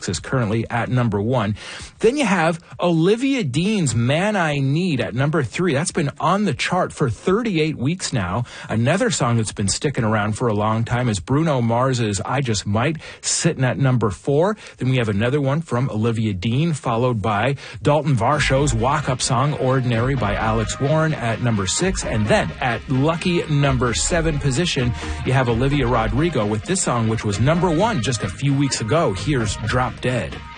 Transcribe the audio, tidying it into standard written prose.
is currently at number 1. Then you have Olivia Dean's Man I Need at number 3. That's been on the chart for 38 weeks now. Another song that's been sticking around for a long time is Bruno Mars's I Just Might, sitting at number 4. Then we have another one from Olivia Dean, followed by Dalton Varshow's walk-up song Ordinary by Alex Warren at number 6. And then at lucky number 7 position, you have Olivia Rodrigo with this song, which was number 1 just a few weeks ago. Here's Drop Dead.